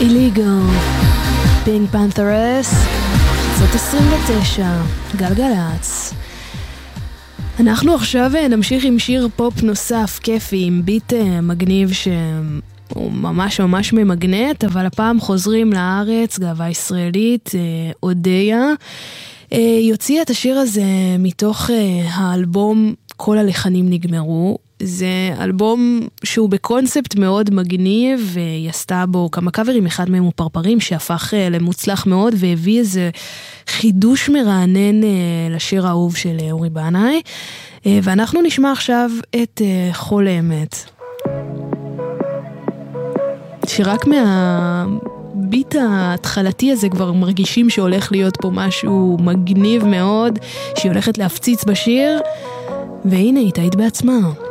איליגל, פינק פנת'רס, זאת 29, גלגלץ. אנחנו עכשיו נמשיך עם שיר פופ נוסף, כיפי, עם ביט מגניב שהוא ממש ממש ממגנט, אבל הפעם חוזרים לארץ, גאווה ישראלית, אודיה. יוציא את השיר הזה מתוך האלבום כל הלחנים נגמרו. זה אלבום שהוא בקונספט מאוד מגניב, והיא עשתה בו כמה קאברים, אחד מהם הוא פרפרים שהפך למוצלח מאוד, והביא איזה חידוש מרענן לשיר האהוב של אורי בנאי, ואנחנו נשמע עכשיו את חול האמת. שרק מהביט ההתחלתי הזה כבר מרגישים שהולך להיות פה משהו מגניב מאוד, שהיא הולכת להפציץ בשיר, והנה היא תהית בעצמה.